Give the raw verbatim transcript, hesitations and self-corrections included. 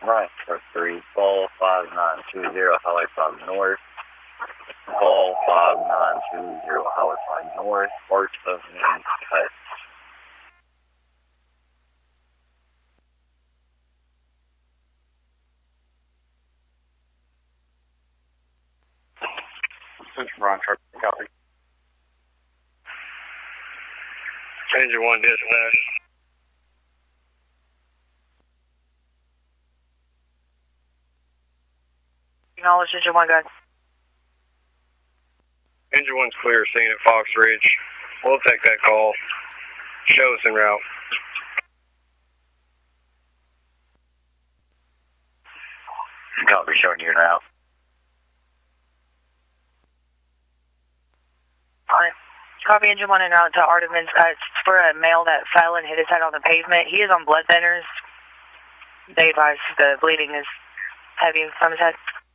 Right, for three, ball five nine two zero, Highway five North. Ball five nine two zero, Highway five North, part of main cut. Central Ron Truck, copy. Engine one dispatch. Acknowledge engine one, guys. Engine one's clear, seen at Fox Ridge. We'll take that call. Show us en route. Copy, showing you now. Alright. Copy engine one en route to Artemis. Uh, it's for a male that fell and hit his head on the pavement. He is on blood thinners. They advise the bleeding is heavy from his head.